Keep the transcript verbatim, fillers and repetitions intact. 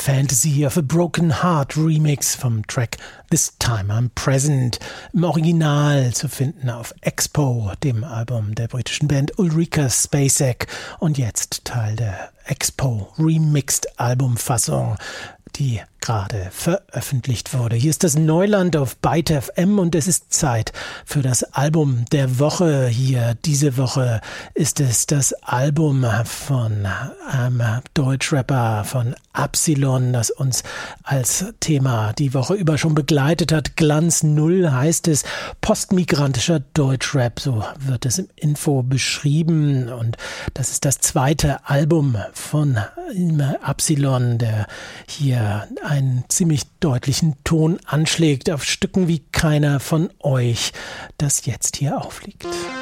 Fantasy of a Broken Heart Remix vom Track This Time I'm Present, im Original zu finden auf Expo, dem Album der britischen Band Ulrika Spacek, und jetzt Teil der Expo Remixed Albumfassung, die gerade veröffentlicht wurde. Hier ist das Neuland auf Byte F M und es ist Zeit für das Album der Woche. Hier diese Woche ist es das Album von einem Deutschrapper von Absilon, das uns als Thema die Woche über schon begleitet hat. Glanz Null heißt es, postmigrantischer Deutschrap, so wird es im Info beschrieben, und das ist das zweite Album von Absilon, der hier einen ziemlich deutlichen Ton anschlägt auf Stücken wie keiner von euch, das jetzt hier aufliegt.